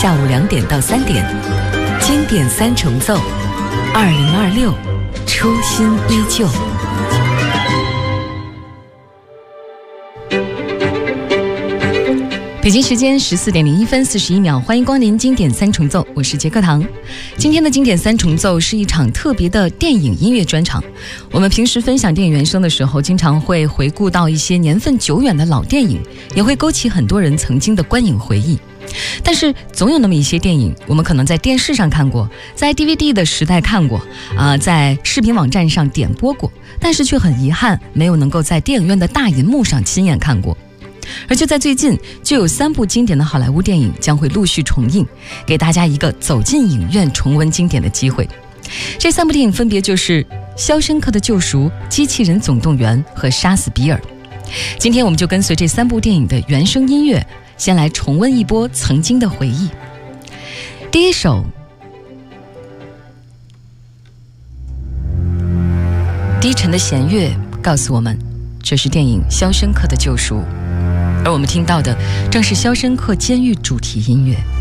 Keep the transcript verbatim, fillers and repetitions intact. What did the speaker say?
下午两点到三点，经典三重奏，二零二六，初心依旧。北京时间十四点零一分四十一秒，欢迎光临经典三重奏，我是杰克堂。今天的经典三重奏是一场特别的电影音乐专场。我们平时分享电影原声的时候，经常会回顾到一些年份久远的老电影，也会勾起很多人曾经的观影回忆。但是总有那么一些电影，我们可能在电视上看过，在 D V D 的时代看过，啊、呃，在视频网站上点播过，但是却很遗憾，没有能够在电影院的大银幕上亲眼看过。而就在最近，就有三部经典的好莱坞电影将会陆续重映，给大家一个走进影院重温经典的机会。这三部电影分别就是《肖申克的救赎》、《机器人总动员》和《杀死比尔》。今天我们就跟随这三部电影的原声音乐，先来重温一波曾经的回忆。第一首，低沉的弦乐告诉我们，这是电影《肖申克的救赎》。而我们听到的正是《肖申克监狱》主题音乐。